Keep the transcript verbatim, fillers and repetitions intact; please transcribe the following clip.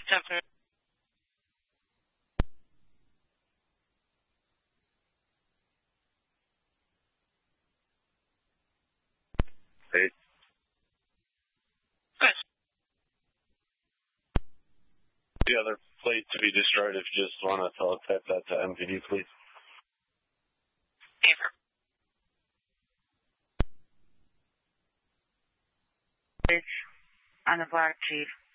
Definitely. Hey. Good. The other plate to be destroyed if you just want to teletype that to M P D, please. Paper. On the black Jeep.